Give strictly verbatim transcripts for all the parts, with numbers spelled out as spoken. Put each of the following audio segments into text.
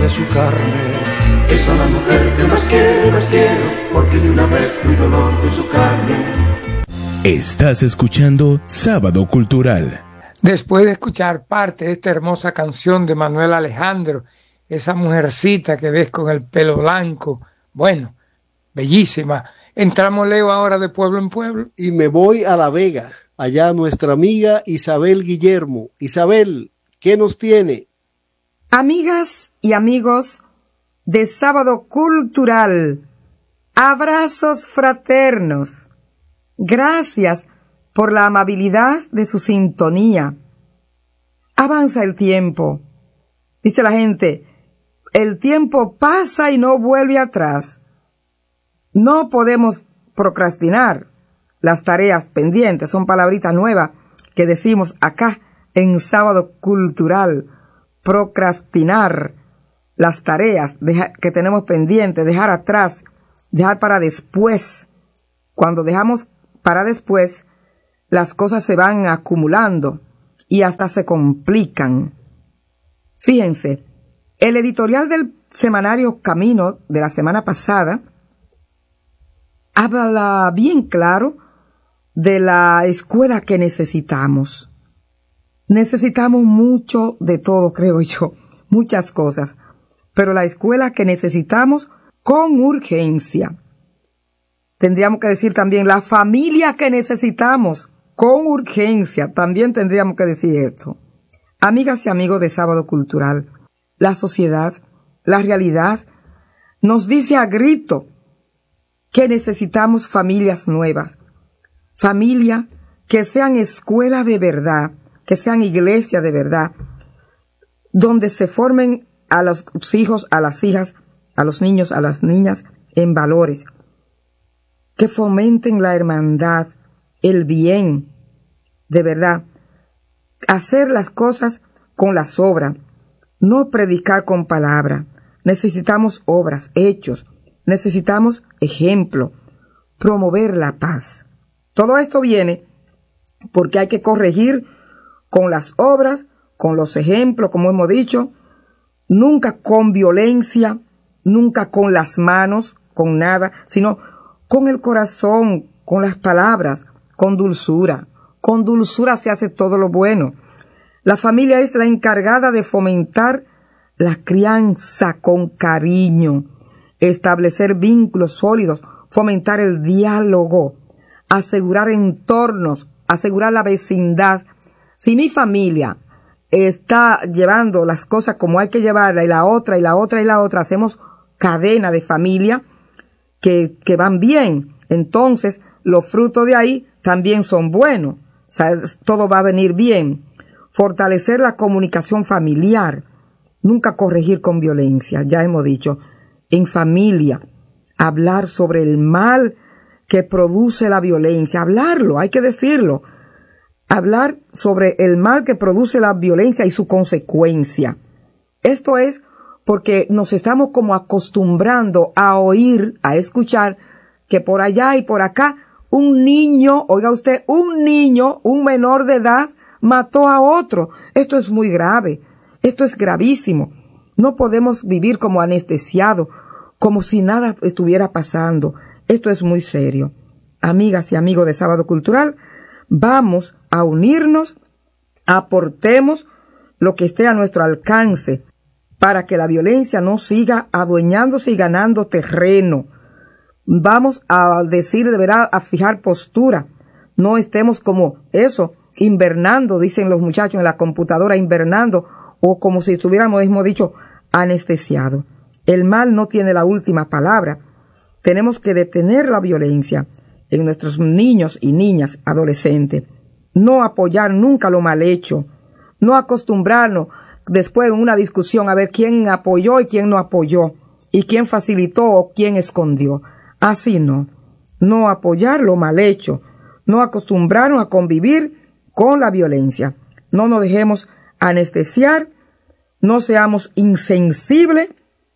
de su carne. Es a la mujer que más quiero, más quiero, porque ni una vez fui dolor de su carne. Estás escuchando Sábado Cultural. Después de escuchar parte de esta hermosa canción de Manuel Alejandro, esa mujercita que ves con el pelo blanco, bueno, bellísima. Entramos, Leo, ahora de pueblo en pueblo. Y me voy a La Vega, allá nuestra amiga Isabel Guillermo. Isabel, ¿qué nos tiene? Amigas y amigos de Sábado Cultural, abrazos fraternos. Gracias por la amabilidad de su sintonía. Avanza el tiempo. Dice la gente, el tiempo pasa y no vuelve atrás. No podemos procrastinar las tareas pendientes. Son palabritas nuevas que decimos acá en Sábado Cultural. Procrastinar las tareas que tenemos pendientes, dejar atrás, dejar para después. Cuando dejamos para después, las cosas se van acumulando y hasta se complican. Fíjense, el editorial del semanario Camino de la semana pasada habla bien claro de la escuela que necesitamos. Necesitamos mucho de todo, creo yo, muchas cosas, pero la escuela que necesitamos con urgencia. Tendríamos que decir también la familia que necesitamos con urgencia, también tendríamos que decir esto. Amigas y amigos de Sábado Cultural, la sociedad, la realidad, nos dice a grito que necesitamos familias nuevas, familias que sean escuelas de verdad, que sean iglesias de verdad, donde se formen a los hijos, a las hijas, a los niños, a las niñas en valores, que fomenten la hermandad, el bien, de verdad, hacer las cosas con las obras, no predicar con palabras. Necesitamos obras, hechos, necesitamos ejemplo, promover la paz. Todo esto viene porque hay que corregir con las obras, con los ejemplos, como hemos dicho, nunca con violencia, nunca con las manos, con nada, sino con el corazón, con las palabras, con dulzura. Con dulzura se hace todo lo bueno. La familia es la encargada de fomentar la crianza con cariño, establecer vínculos sólidos, fomentar el diálogo, asegurar entornos, asegurar la vecindad. Si mi familia está llevando las cosas como hay que llevarla, y la otra, y la otra, y la otra, hacemos cadena de familia que, que van bien, entonces los frutos de ahí también son buenos. O sea, todo va a venir bien. Fortalecer la comunicación familiar, nunca corregir con violencia, ya hemos dicho. En familia, hablar sobre el mal que produce la violencia, hablarlo, hay que decirlo. Hablar sobre el mal que produce la violencia y su consecuencia. Esto es porque nos estamos como acostumbrando a oír, a escuchar, que por allá y por acá un niño, oiga usted, un niño, un menor de edad, mató a otro. Esto es muy grave, esto es gravísimo. No podemos vivir como anestesiados, como si nada estuviera pasando. Esto es muy serio. Amigas y amigos de Sábado Cultural, vamos a unirnos, aportemos lo que esté a nuestro alcance para que la violencia no siga adueñándose y ganando terreno. Vamos a decir de verdad, a fijar postura. No estemos como eso, invernando, dicen los muchachos en la computadora, invernando, o como si estuviéramos, hemos dicho, anestesiados. El mal no tiene la última palabra. Tenemos que detener la violencia en nuestros niños y niñas, adolescentes. No apoyar nunca lo mal hecho. No acostumbrarnos después en una discusión a ver quién apoyó y quién no apoyó, y quién facilitó o quién escondió. Así no. No apoyar lo mal hecho. No acostumbrarnos a convivir con la violencia. No nos dejemos anestesiar. No seamos insensibles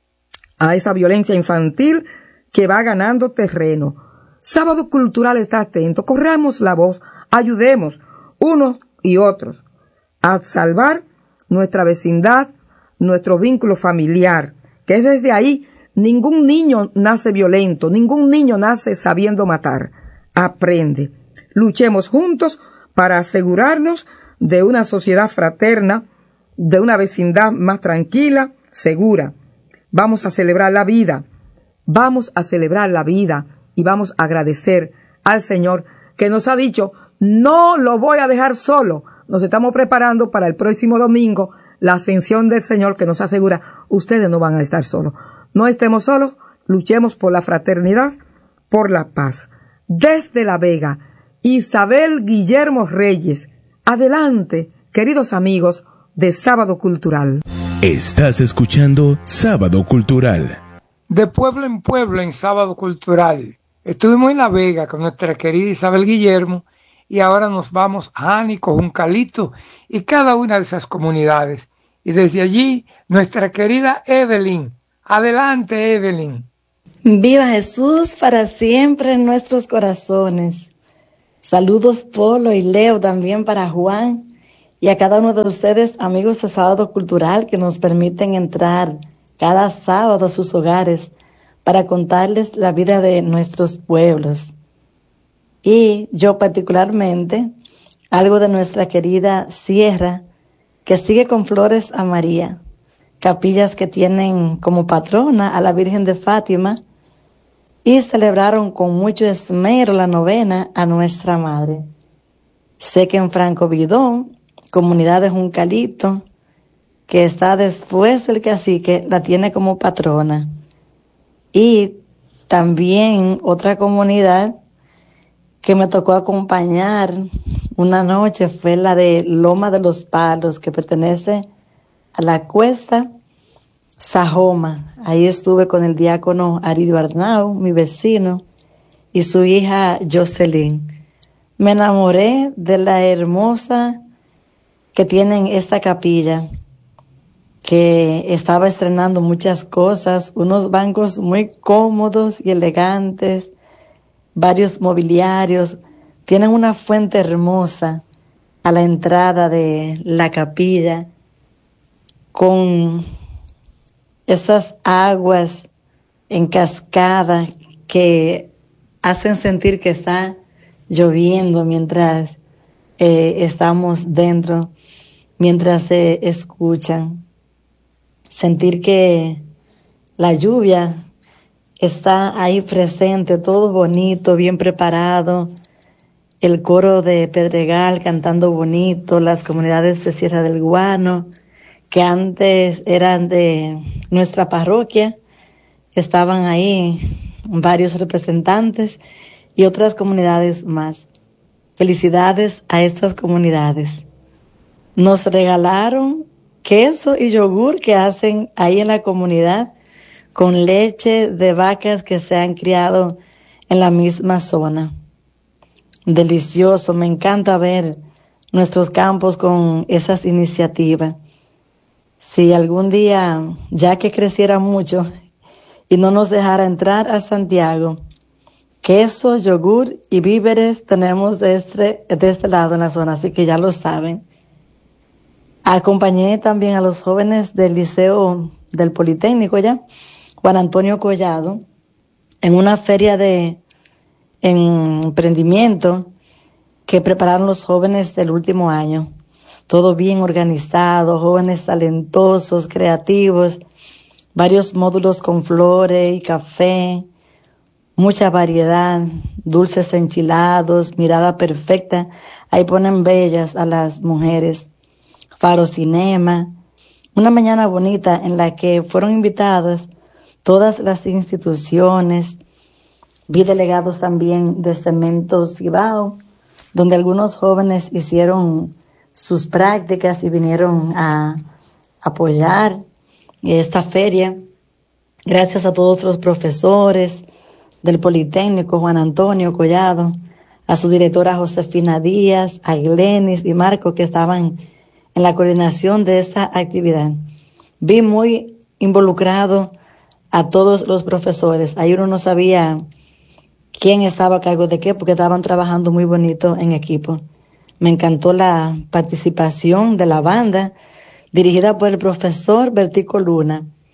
a esa violencia infantil que va ganando terreno. Sábado Cultural está atento. Corramos la voz. Ayudemos unos y otros a salvar nuestra vecindad, nuestro vínculo familiar, que desde ahí ningún niño nace violento, ningún niño nace sabiendo matar. Aprende. Luchemos juntos para asegurarnos de una sociedad fraterna, de una vecindad más tranquila, segura. Vamos a celebrar la vida, vamos a celebrar la vida y vamos a agradecer al Señor que nos ha dicho, no lo voy a dejar solo. Nos estamos preparando para el próximo domingo, la ascensión del Señor que nos asegura, ustedes no van a estar solos. No estemos solos, luchemos por la fraternidad, por la paz. Desde La Vega, Isabel Guillermo Reyes. Adelante, queridos amigos de Sábado Cultural. Estás escuchando Sábado Cultural. De pueblo en pueblo en Sábado Cultural. Estuvimos en La Vega con nuestra querida Isabel Guillermo y ahora nos vamos a Jánico, Juncalito y cada una de esas comunidades. Y desde allí, nuestra querida Evelyn. Adelante, Evelyn. Viva Jesús para siempre en nuestros corazones. Saludos Polo y Leo, también para Juan y a cada uno de ustedes, amigos de Sábado Cultural, que nos permiten entrar cada sábado a sus hogares para contarles la vida de nuestros pueblos. Y yo particularmente, algo de nuestra querida Sierra, que sigue con flores a María, capillas que tienen como patrona a la Virgen de Fátima y celebraron con mucho esmero la novena a Nuestra Madre. Sé que en Franco Vidón, comunidad de Juncalito, que está después del cacique, la tiene como patrona. Y también otra comunidad que me tocó acompañar una noche fue la de Loma de los Palos, que pertenece a la Cuesta Sajoma. Ahí estuve con el diácono Aridio Arnau, mi vecino, y su hija Jocelyn. Me enamoré de la hermosa que tienen esta capilla, que estaba estrenando muchas cosas, unos bancos muy cómodos y elegantes, varios mobiliarios, tienen una fuente hermosa a la entrada de la capilla, con esas aguas en cascada que hacen sentir que está lloviendo mientras eh, estamos dentro, mientras se escuchan. Sentir que la lluvia está ahí presente, todo bonito, bien preparado. El coro de Pedregal cantando bonito, las comunidades de Sierra del Guano, que antes eran de nuestra parroquia, estaban ahí varios representantes y otras comunidades más. Felicidades a estas comunidades. Nos regalaron queso y yogur que hacen ahí en la comunidad con leche de vacas que se han criado en la misma zona. Delicioso, me encanta ver nuestros campos con esas iniciativas. Si algún día, ya que creciera mucho y no nos dejara entrar a Santiago, queso, yogur y víveres tenemos de este, de este lado en la zona, así que ya lo saben. Acompañé también a los jóvenes del Liceo del Politécnico ya, Juan Antonio Collado, en una feria de emprendimiento que prepararon los jóvenes del último año. Todo bien organizado, jóvenes talentosos, creativos, varios módulos con flores y café, mucha variedad, dulces enchilados, mirada perfecta. Ahí ponen bellas a las mujeres. Faro Cinema, una mañana bonita en la que fueron invitadas todas las instituciones. Vi delegados también de Cementos Cibao, donde algunos jóvenes hicieron sus prácticas y vinieron a apoyar esta feria. Gracias a todos los profesores del Politécnico, Juan Antonio Collado, a su directora Josefina Díaz, a Glenis y Marco, que estaban en la coordinación de esta actividad. Vi muy involucrado a todos los profesores. Ahí uno no sabía quién estaba a cargo de qué, porque estaban trabajando muy bonito en equipo. Me encantó la participación de la banda, dirigida por el profesor Bertico Luna,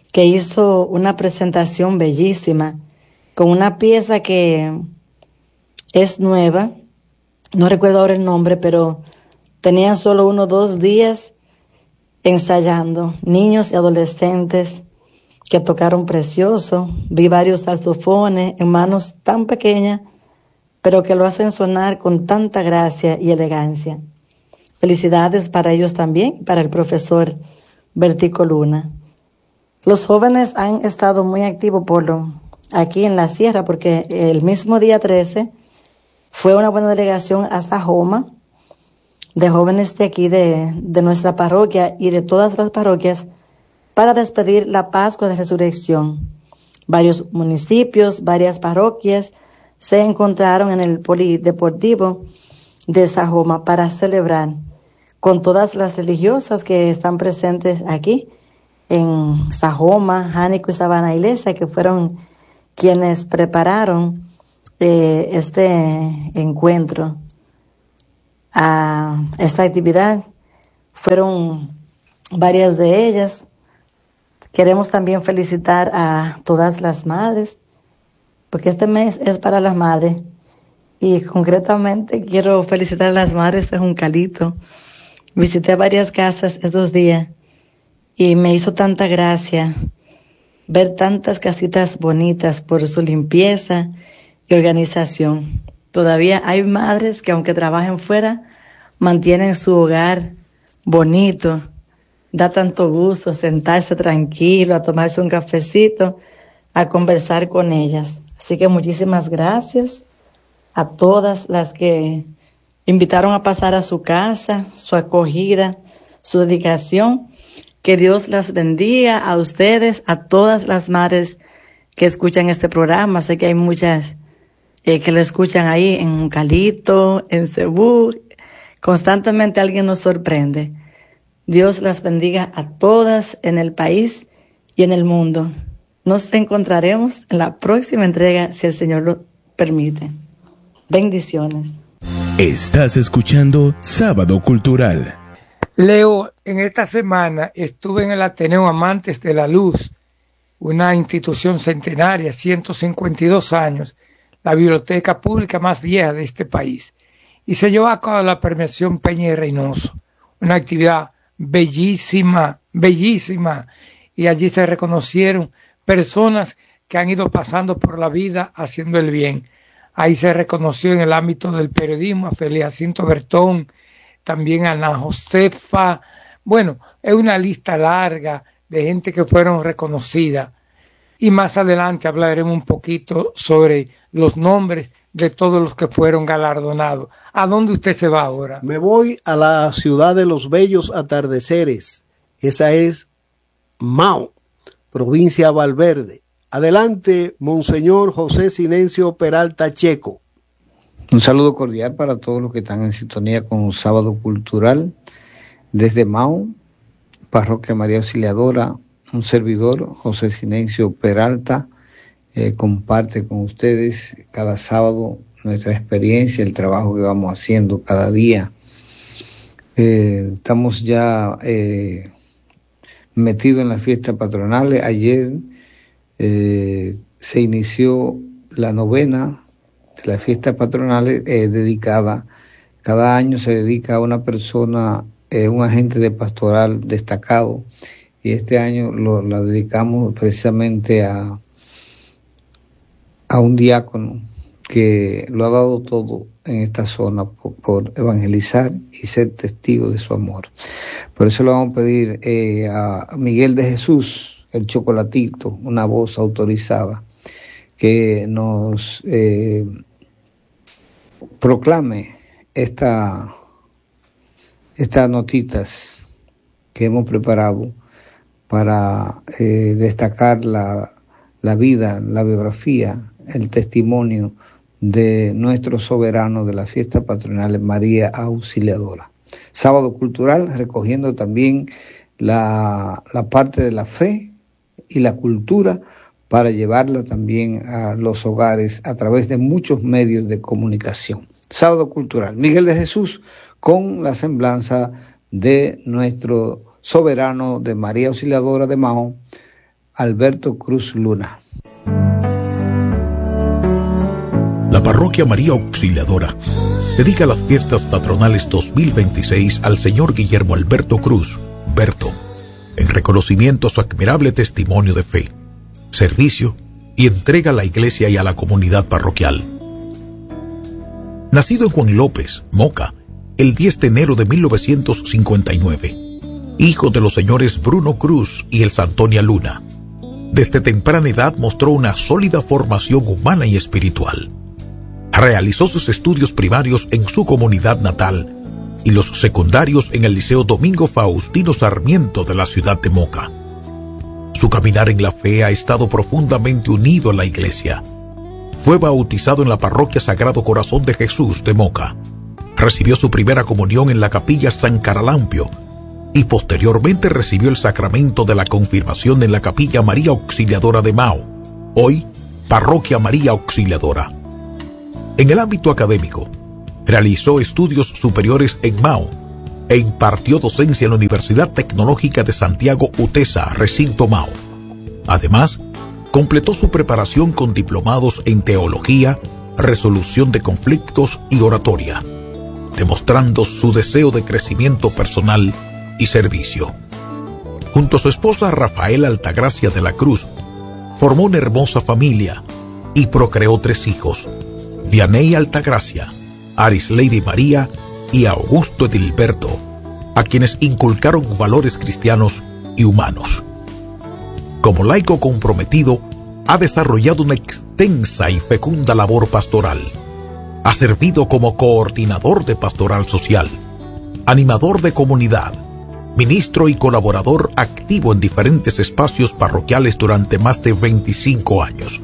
que hizo una presentación bellísima con una pieza que es nueva. No recuerdo ahora el nombre, pero tenían solo uno o dos días ensayando. Niños y adolescentes que tocaron precioso. Vi varios saxofones en manos tan pequeñas, pero que lo hacen sonar con tanta gracia y elegancia. Felicidades para ellos también, para el profesor Bertico Luna. Los jóvenes han estado muy activos por lo, aquí en la sierra, porque el mismo día trece fue una buena delegación hasta Joma, de jóvenes de aquí, de, de nuestra parroquia y de todas las parroquias, para despedir la Pascua de Resurrección. Varios municipios, varias parroquias se encontraron en el polideportivo de Sajoma para celebrar con todas las religiosas que están presentes aquí en Sajoma, Jánico y Sabana Iglesia, que fueron quienes prepararon eh, este encuentro. A esta actividad fueron varias de ellas. Queremos también felicitar a todas las madres, porque este mes es para las madres. Y concretamente quiero felicitar a las madres de Juncalito. Visité varias casas estos días y me hizo tanta gracia ver tantas casitas bonitas por su limpieza y organización. Todavía hay madres que, aunque trabajen fuera, mantienen su hogar bonito. Da tanto gusto sentarse tranquilo, a tomarse un cafecito, a conversar con ellas. Así que muchísimas gracias a todas las que invitaron a pasar a su casa, su acogida, su dedicación. Que Dios las bendiga a ustedes, a todas las madres que escuchan este programa. Sé que hay muchas eh, que lo escuchan ahí en Calito, en Cebú. Constantemente alguien nos sorprende. Dios las bendiga a todas en el país y en el mundo. Nos encontraremos en la próxima entrega, si el Señor lo permite. Bendiciones. Estás escuchando Sábado Cultural. Leo, en esta semana estuve en el Ateneo Amantes de la Luz, una institución centenaria, ciento cincuenta y dos años, la biblioteca pública más vieja de este país, y se llevó a cabo la premiación Peña y Reynoso, una actividad bellísima, bellísima, y allí se reconocieron personas que han ido pasando por la vida haciendo el bien. Ahí se reconoció en el ámbito del periodismo a Félix Jacinto Bertón, también a Ana Josefa. Bueno, es una lista larga de gente que fueron reconocidas. Y más adelante hablaremos un poquito sobre los nombres de todos los que fueron galardonados. ¿A dónde usted se va ahora? Me voy a la ciudad de los bellos atardeceres. Esa es Mao, provincia Valverde. Adelante, Monseñor José Sinencio Peralta Checo. Un saludo cordial para todos los que están en sintonía con un Sábado Cultural. Desde Mao, Parroquia María Auxiliadora, un servidor, José Sinencio Peralta, eh, comparte con ustedes cada sábado nuestra experiencia, el trabajo que vamos haciendo cada día. Eh, estamos ya eh, metidos en las fiestas patronales. Ayer eh, se inició la novena de las fiestas patronales eh, dedicada, cada año se dedica a una persona, eh, un agente de pastoral destacado, y este año lo, la dedicamos precisamente a, a un diácono que lo ha dado todo en esta zona por, por evangelizar y ser testigo de su amor. Por eso le vamos a pedir eh, a Miguel de Jesús, el Chocolatito, una voz autorizada, que nos eh, proclame esta, estas notitas que hemos preparado para eh, destacar la, la vida, la biografía, el testimonio de nuestro soberano de la fiesta patronal, María Auxiliadora. Sábado Cultural, recogiendo también la, la parte de la fe y la cultura para llevarla también a los hogares a través de muchos medios de comunicación. Sábado Cultural, Miguel de Jesús, con la semblanza de nuestro soberano de María Auxiliadora de Mao, Alberto Cruz Luna. La Parroquia María Auxiliadora dedica las fiestas patronales dos mil veintiséis al señor Guillermo Alberto Cruz, Berto, en reconocimiento a su admirable testimonio de fe, servicio y entrega a la iglesia y a la comunidad parroquial. Nacido en Juan López, Moca, el diez de enero de mil novecientos cincuenta y nueve, hijo de los señores Bruno Cruz y Elsa Antonia Luna, desde temprana edad mostró una sólida formación humana y espiritual. Realizó sus estudios primarios en su comunidad natal y los secundarios en el Liceo Domingo Faustino Sarmiento de la ciudad de Moca. Su caminar en la fe ha estado profundamente unido a la iglesia. Fue bautizado en la Parroquia Sagrado Corazón de Jesús de Moca. Recibió su primera comunión en la Capilla San Caralampio y posteriormente recibió el sacramento de la confirmación en la Capilla María Auxiliadora de Mao, hoy Parroquia María Auxiliadora. En el ámbito académico, realizó estudios superiores en Mao e impartió docencia en la Universidad Tecnológica de Santiago UTESA, recinto Mao. Además, completó su preparación con diplomados en teología, resolución de conflictos y oratoria, demostrando su deseo de crecimiento personal y servicio. Junto a su esposa Rafaela Altagracia de la Cruz, formó una hermosa familia y procreó tres hijos: Vianey Altagracia, Arisleidy María y Augusto Edilberto, a quienes inculcaron valores cristianos y humanos. Como laico comprometido, ha desarrollado una extensa y fecunda labor pastoral. Ha servido como coordinador de pastoral social, animador de comunidad, ministro y colaborador activo en diferentes espacios parroquiales durante más de veinticinco años.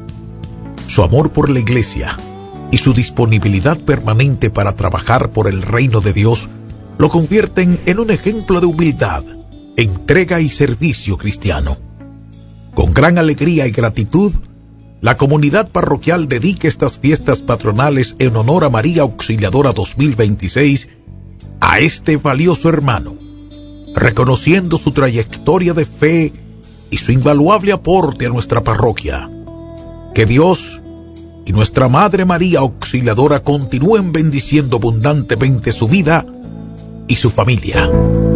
Su amor por la iglesia y su disponibilidad permanente para trabajar por el reino de Dios lo convierten en un ejemplo de humildad, entrega y servicio cristiano. Con gran alegría y gratitud, la comunidad parroquial dedica estas fiestas patronales en honor a María Auxiliadora dos mil veintiséis a este valioso hermano, reconociendo su trayectoria de fe y su invaluable aporte a nuestra parroquia. Que Dios y nuestra Madre María Auxiliadora continúen bendiciendo abundantemente su vida y su familia.